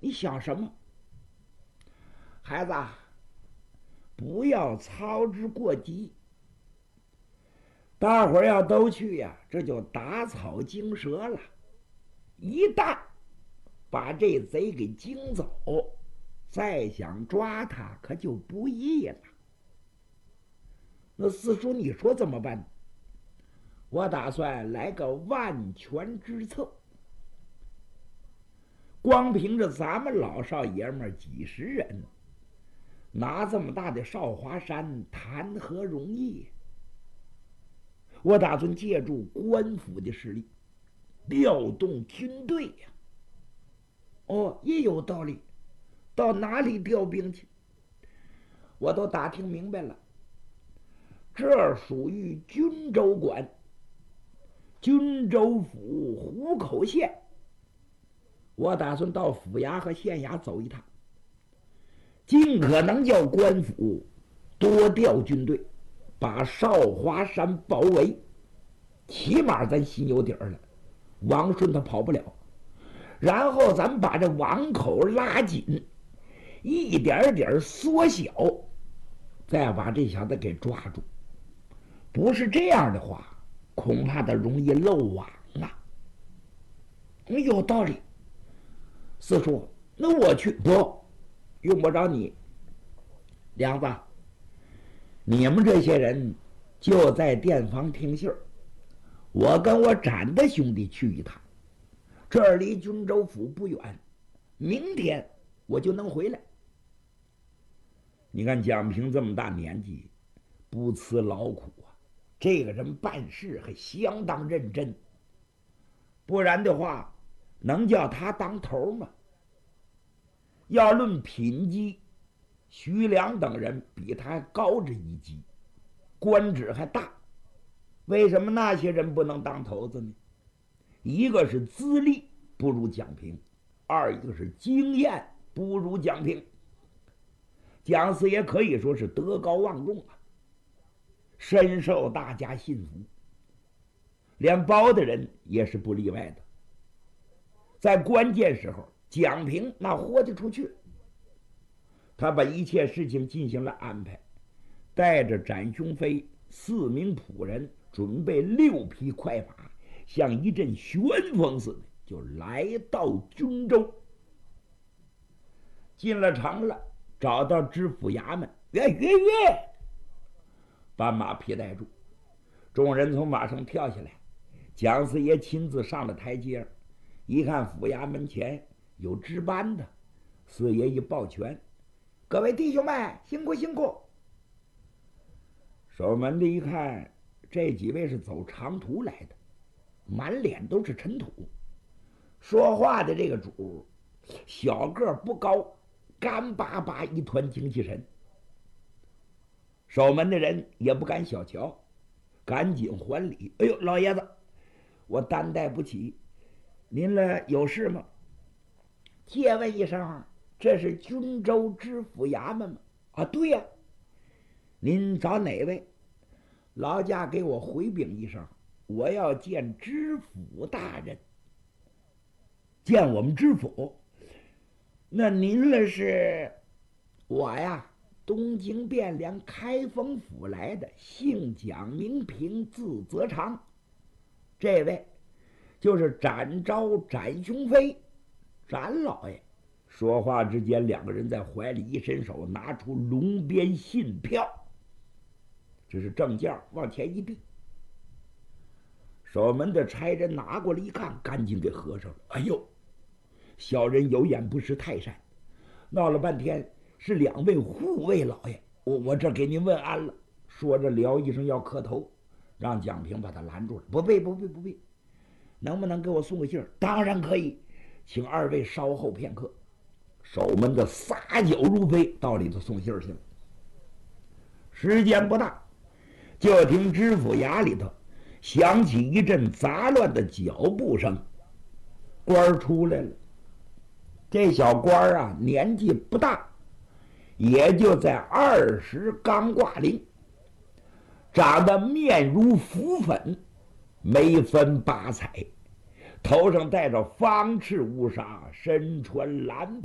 你想什么？孩子，不要操之过急。大伙儿要都去呀，这就打草惊蛇了。一旦把这贼给惊走，再想抓他可就不易了。那四叔，你说怎么办？我打算来个万全之策。光凭着咱们老少爷们几十人，拿这么大的少华山谈何容易？我打算借助官府的势力，调动军队呀。哦，也有道理。到哪里调兵去？我都打听明白了，这属于均州管，均州府湖口县。我打算到府衙和县衙走一趟，尽可能叫官府多调军队，把少华山包围，起码咱心有底儿了，王顺他跑不了。然后咱们把这网口拉紧，一点点缩小，再把这小子给抓住。不是这样的话，恐怕他容易漏网啊。有道理。四叔，那我去不用不着你。梁子，你们这些人就在店房听信儿，我跟我展的兄弟去一趟，这儿离均州府不远，明天我就能回来。你看蒋平这么大年纪，不辞劳苦啊，这个人办事还相当认真，不然的话能叫他当头吗？要论品级，徐良等人比他高着一级，官职还大。为什么那些人不能当头子呢？一个是资历不如蒋平，二一个是经验不如蒋平。蒋四爷可以说是德高望重啊，深受大家信服，连包大人也是不例外的。在关键时候，蒋平那豁得出去，他把一切事情进行了安排，带着展雄飞4名仆人，准备6匹快马，像一阵旋风似的就来到均州。进了城了，找到知府衙门，约，把马匹带住。众人从马上跳下来，蒋四爷亲自上了台阶，一看府衙门前有值班的，四爷一抱拳：“各位弟兄们，辛苦辛苦。”守门的一看，这几位是走长途来的，满脸都是尘土。说话的这个主小个不高，干巴巴一团精气神。守门的人也不敢小瞧，赶紧还礼：“哎呦，老爷子，我担待不起，您了有事吗？借问一声，这是均州知府衙门吗？”“啊，对呀。”“您找哪位？”“劳驾给我回禀一声，我要见知府大人。”“见我们知府？那您了是？”“我呀，东京汴梁开封府来的，姓蒋名平，字泽长。这位就是展昭展雄飞，展老爷。”说话之间，两个人在怀里一伸手，拿出龙边信票，这是证件，往前一递。守门的差人拿过来一看，赶紧给合上了。“哎呦，小人有眼不识泰山，闹了半天是2位护卫老爷，我这给您问安了。”说着聊一声要磕头，让蒋平把他拦住了。“不必，能不能给我送个信儿？”“当然可以，请2位稍后片刻。”守门的撒脚如飞，到里头送信儿去了。时间不大，就听知府衙里头响起一阵杂乱的脚步声，官儿出来了。这小官儿啊，年纪不大，也就在20刚挂零，长得面如浮粉，眉分8彩，头上戴着方翅乌纱，身穿蓝